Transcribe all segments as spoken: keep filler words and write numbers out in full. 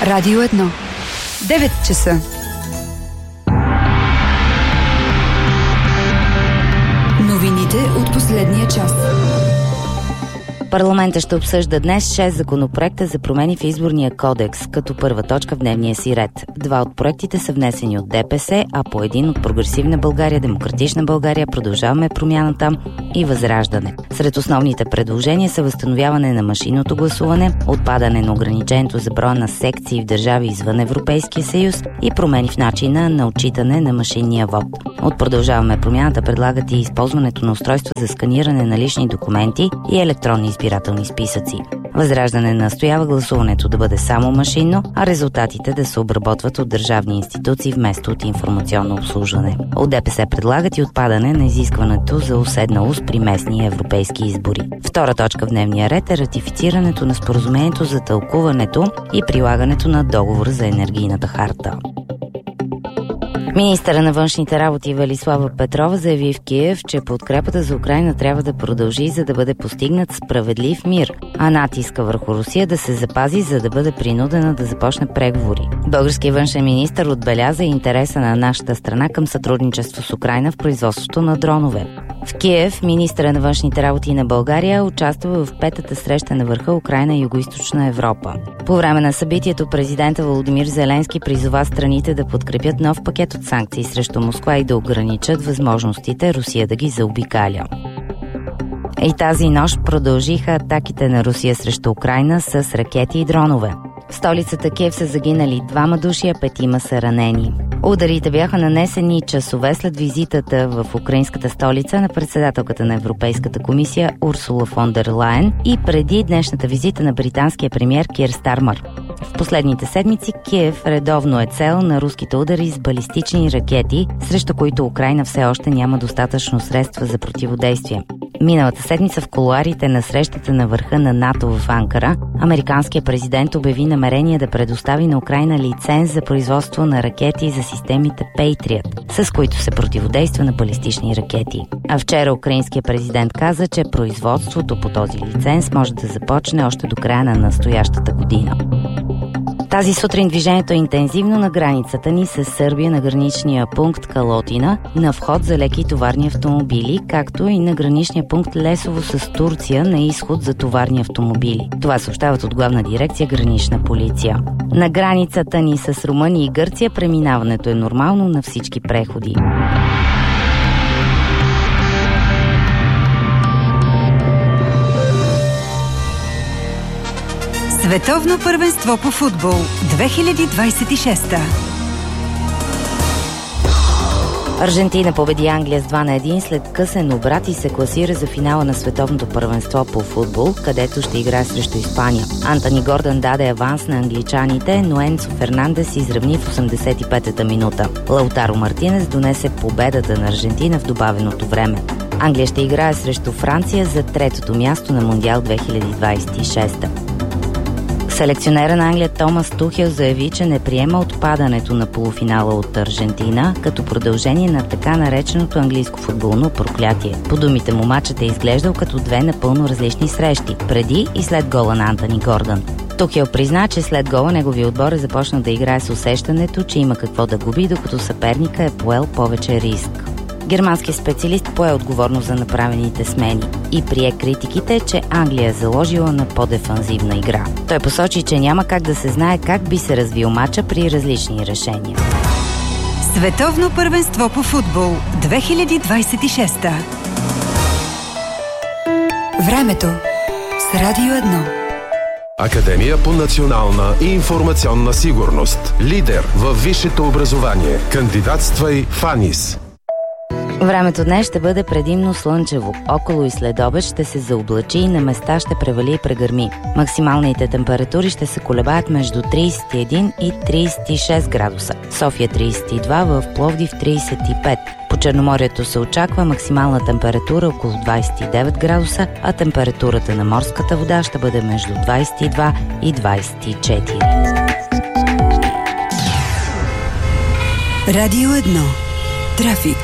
Радио едно. девет часа. Новините от последния час. Парламентът ще обсъжда днес шест законопроекта за промени в изборния кодекс, като първа точка в дневния си ред. Два от проектите са внесени от ДПС, а по един от Прогресивна България, Демократична България, Продължаваме промяната и Възраждане. Сред основните предложения са възстановяване на машинното гласуване, отпадане на ограничението за броя на секции в държави извън Европейския съюз и промени в начина на отчитане на машинния вод. От Продължаваме промяната предлагат и използването на устройства за сканиране на лични документи и електронни избирателни списъци. Възраждане настоява гласуването да бъде само машинно, а резултатите да се обработват от държавни институции вместо от информационно обслужване. От ДПС предлагат и отпадане на изискването за уседналост при местни и европейски избори. Втора точка в дневния ред е ратифицирането на споразумението за тълкуването и прилагането на договора за енергийната харта. Министъра на външните работи Велислава Петрова заяви в Киев, че подкрепата за Украйна трябва да продължи, за да бъде постигнат справедлив мир, а натиска върху Русия да се запази, за да бъде принудена да започне преговори. Българският външен министър отбеляза интереса на нашата страна към сътрудничество с Украйна в производството на дронове. В Киев министъра на външните работи на България участва в петата среща на върха Украйна и Югоизточна Европа. По време на събитието президента Володимир Зеленски призова страните да подкрепят нов пакет от санкции срещу Москва и да ограничат възможностите Русия да ги заобикаля. И тази нощ продължиха атаките на Русия срещу Украйна с ракети и дронове. В столицата Киев са загинали двама души, а петима са ранени. Ударите бяха нанесени часове след визитата в украинската столица на председателката на Европейската комисия Урсула фон дер Лайен и преди днешната визита на британския премиер Кир Стармър. В последните седмици Киев редовно е цел на руските удари с балистични ракети, срещу които Украйна все още няма достатъчно средства за противодействие. Миналата седмица в кулоарите на срещата на върха на НАТО в Анкара, американският президент обяви намерение да предостави на Украйна лиценз за производство на ракети за системите Patriot, с които се противодейства на балистични ракети. А вчера украинският президент каза, че производството по този лиценз може да започне още до края на настоящата година. Тази сутрин движението е интензивно на границата ни с Сърбия на граничния пункт Калотина, на вход за леки и товарни автомобили, както и на граничния пункт Лесово с Турция на изход за товарни автомобили. Това съобщават от Главна дирекция Гранична полиция. На границата ни с Румъния и Гърция преминаването е нормално на всички преходи. Световно първенство по футбол две хиляди двадесет и шеста. Аржентина победи Англия с два на едно след късен обрат и се класира за финала на Световното първенство по футбол, където ще играе срещу Испания. Антони Гордън даде аванс на англичаните, но Енцо Фернандес изравни в осемдесет и пета минута. Лаутаро Мартинес донесе победата на Аржентина в добавеното време. Англия ще играе срещу Франция за третото място на Мондиал две хиляди двадесет и шеста. Селекционера на Англия Томас Тухел заяви, че не приема отпадането на полуфинала от Аржентина като продължение на така нареченото английско футболно проклятие. По думите му матчът е изглеждал като две напълно различни срещи, преди и след гола на Антони Гордън. Тухел призна, че след гола неговия отбор е започнал да играе с усещането, че има какво да губи, докато съперника е поел повече риск. Германският специалист пое отговорност за направените смени и прие критиките, че Англия е заложила на по-дефанзивна игра. Той посочи, че няма как да се знае как би се развил матча при различни решения. Световно първенство по футбол две хиляди двадесет и шеста. Времето с Радио едно. Академия по национална и информационна сигурност. Лидер във висшето образование. Кандидатствай в АНИС. Времето днес ще бъде предимно слънчево. Около и след обед ще се заоблачи и на места ще превали и прегърми. Максималните температури ще се колебаят между тридесет и един и тридесет и шест градуса. София тридесет и два, в Пловдив тридесет и пет. По Черноморието се очаква максимална температура около двадесет и девет градуса, а температурата на морската вода ще бъде между двадесет и два и двадесет и четири. Радио едно. Трафик.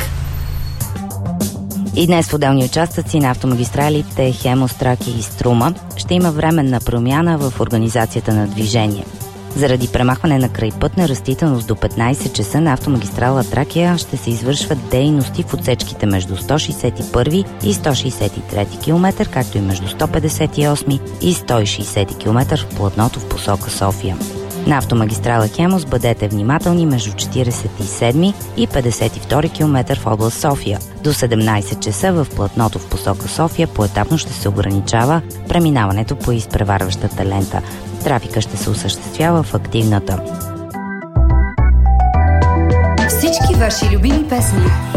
И днес в отделни участъци на автомагистралите Хемос, Тракия и Струма ще има временна промяна в организацията на движение. Заради премахване на крайпътна растителност до петнайсет часа на автомагистрала Тракия ще се извършват дейности в отсечките между сто шейсет и първи и сто шейсет и трети километър, както и между сто петдесет и осми и сто и шейсети километър в платното в посока София. На автомагистрала Хемус бъдете внимателни между четирийсет и седми и петдесет и втори километър в област София. До седемнайсет часа в платното в посока София поетапно ще се ограничава преминаването по изпреварващата лента. Трафика ще се осъществява в активната. Всички ваши любими песни